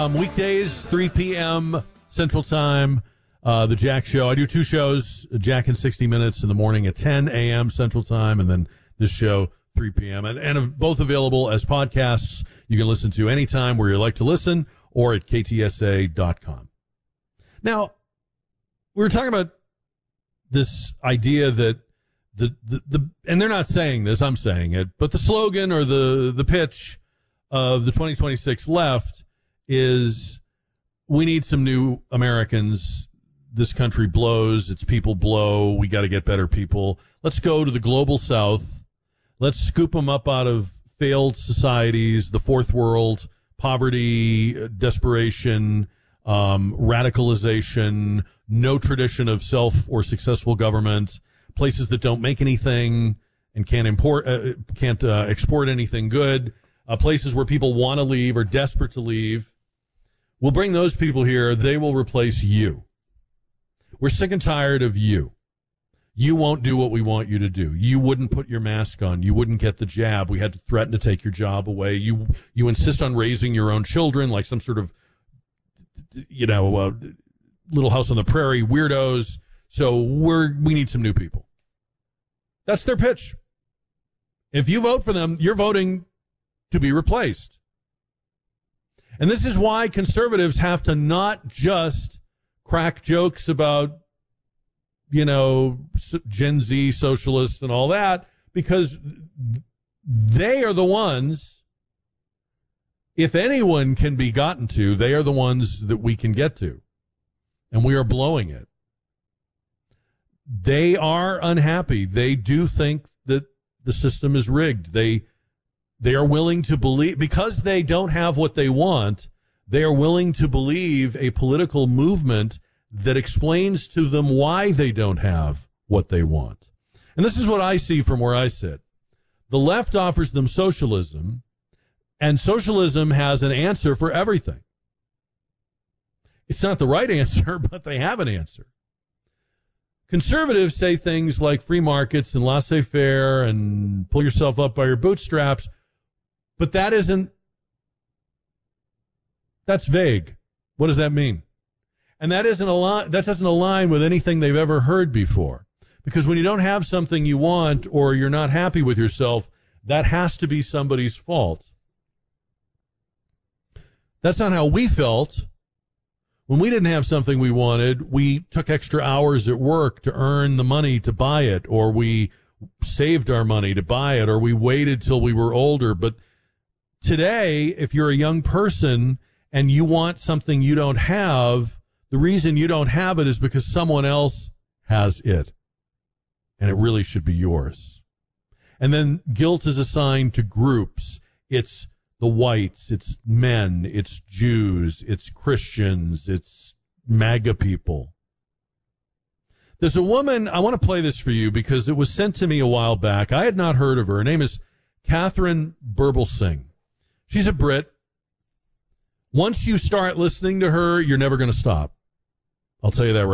Weekdays, 3 p.m. Central Time, The Jack Show. I do two shows, Jack in 60 Minutes in the morning at 10 a.m. Central Time, and then this show, 3 p.m. And both available as podcasts you can listen to anytime where you like to listen or at ktsa.com. Now, we were talking about this idea that and they're not saying this, I'm saying it, but the slogan or the pitch of the 2026 left is we need some new Americans. This country blows, its people blow. We got to get better people. Let's go to the global south. Let's scoop them up out of failed societies, the fourth world, poverty, desperation, radicalization, no tradition of self or successful government, places that don't make anything and can't export anything good, places where people want to leave or desperate to leave. We'll bring those people here. They will replace you. We're sick and tired of you. You won't do what we want you to do. You wouldn't put your mask on. You wouldn't get the jab. We had to threaten to take your job away. You insist on raising your own children like some sort of, Little House on the Prairie weirdos. So we need some new people. That's their pitch. If you vote for them, you're voting to be replaced. And this is why conservatives have to not just crack jokes about, Gen Z socialists and all that, because they are the ones, if anyone can be gotten to, they are the ones that we can get to. And we are blowing it. They are unhappy. They do think that the system is rigged. They are willing to believe, because they don't have what they want, they are willing to believe a political movement that explains to them why they don't have what they want. And this is what I see from where I sit. The left offers them socialism, and socialism has an answer for everything. It's not the right answer, but they have an answer. Conservatives say things like free markets and laissez-faire and pull yourself up by your bootstraps, but that's vague. What does that mean? And that doesn't align with anything they've ever heard before. Because when you don't have something you want or you're not happy with yourself, that has to be somebody's fault. That's not how we felt. When we didn't have something we wanted, we took extra hours at work to earn the money to buy it, or we saved our money to buy it, or we waited till we were older. But today, if you're a young person and you want something you don't have, the reason you don't have it is because someone else has it. And it really should be yours. And then guilt is assigned to groups. It's the whites, it's men, it's Jews, it's Christians, it's MAGA people. There's a woman, I want to play this for you because it was sent to me a while back. I had not heard of her. Her name is Catherine Birbalsingh. She's a Brit. Once you start listening to her, you're never going to stop. I'll tell you that right